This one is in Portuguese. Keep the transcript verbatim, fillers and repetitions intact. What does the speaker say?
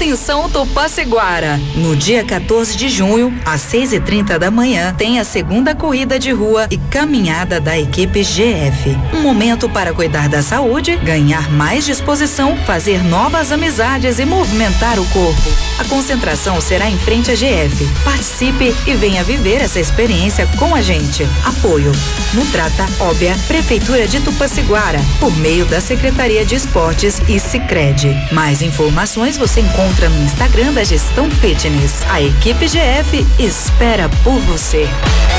Atenção Tupaciguara, no dia quatorze de junho, às seis e trinta da manhã, tem a segunda corrida de rua e caminhada da equipe G F. Um momento para cuidar da saúde, ganhar mais disposição, fazer novas amizades e movimentar o corpo. A concentração será em frente à G F. Participe e venha viver essa experiência com a gente. Apoio Nutrata, Óbvia, Prefeitura de Tupaciguara, por meio da Secretaria de Esportes e Sicredi. Mais informações você encontra no Instagram da Gestão Fitness. A equipe G F espera por você.